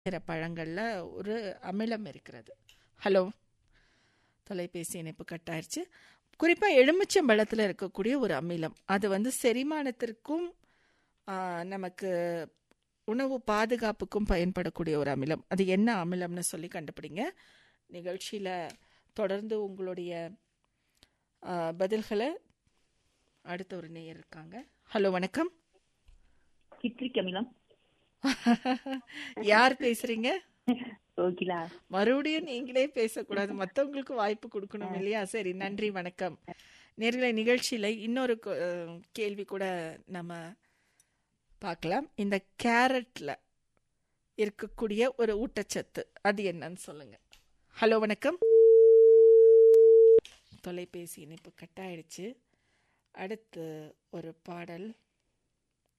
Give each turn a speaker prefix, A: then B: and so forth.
A: பழங்களில் ஒரு அமிலம் இருக்கிறது. ஹலோ, தொலைபேசி இணைப்பு கட் ஆயிடுச்சு. குறிப்பாக எலுமிச்சம்பழத்தில் இருக்கக்கூடிய ஒரு அமிலம், அது செரிமானத்திற்கும் நமக்கு உணவு பாதுகாப்புக்கும் பயன்படக்கூடிய ஒரு அமிலம். அது என்ன அமிலம்னு சொல்லி கண்டுபிடிங்க. நிகழ்ச்சியில் தொடர்ந்து உங்களுடைய பதில்களை. அடுத்த ஒரு நேயர் இருக்காங்க. ஹலோ, வணக்கம்.
B: சிட்ரிக் அமிலம்.
A: யார் பேசுறீங்க?
B: கோகிலா.
A: மறுபடியும் நீங்களே பேசக்கூடாது, மற்றவங்களுக்கு வாய்ப்பு கொடுக்கணும் இல்லையா? சரி, நன்றி, வணக்கம். நேர்களை நிகழ்ச்சியில் இன்னொரு கேள்வி கூட நம்ம பார்க்கலாம். இந்த கேரட்ல இருக்கக்கூடிய ஒரு ஊட்டச்சத்து அது என்னன்னு சொல்லுங்க. ஹலோ, வணக்கம். தொலைபேசி இணைப்பு கட் ஆயிடுச்சு. அடுத்து ஒரு பாடல்.